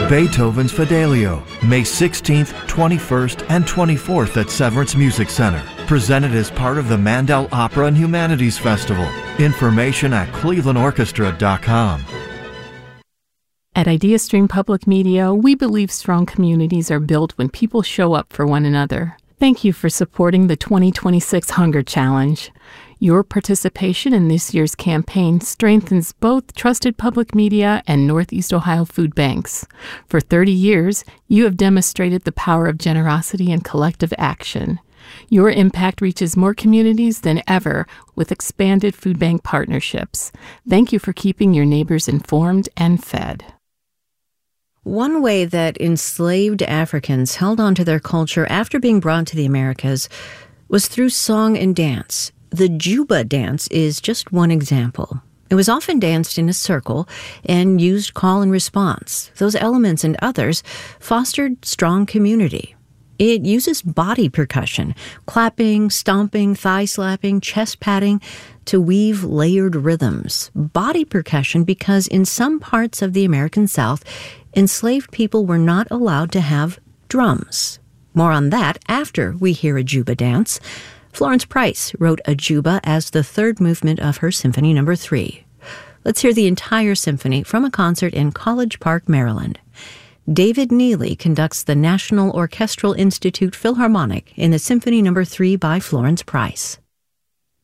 Beethoven's Fidelio, May 16th, 21st, and 24th at Severance Music Center. Presented as part of the Mandel Opera and Humanities Festival. Information at clevelandorchestra.com. At IdeaStream Public Media, we believe strong communities are built when people show up for one another. Thank you for supporting the 2026 Hunger Challenge. Your participation in this year's campaign strengthens both trusted public media and Northeast Ohio food banks. For 30 years, you have demonstrated the power of generosity and collective action. Your impact reaches more communities than ever with expanded food bank partnerships. Thank you for keeping your neighbors informed and fed. One way that enslaved Africans held on to their culture after being brought to the Americas was through song and dance. The Juba dance is just one example. It was often danced in a circle and used call and response. Those elements and others fostered strong community. It uses body percussion, clapping, stomping, thigh slapping, chest patting, to weave layered rhythms. Body percussion because in some parts of the American South, enslaved people were not allowed to have drums. More on that after we hear a Juba dance. Florence Price wrote a Juba as the third movement of her Symphony No. 3. Let's hear the entire symphony from a concert in College Park, Maryland. David Neely conducts the National Orchestral Institute Philharmonic in the Symphony No. 3 by Florence Price.